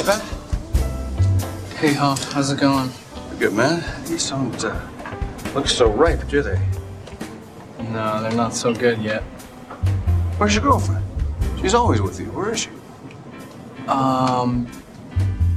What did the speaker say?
Hey, Pat. Hey, Hoff, how's it going? Good, man. These don't look so ripe, do they? No, they're not so good yet. Where's your girlfriend? She's always with you. Where is she?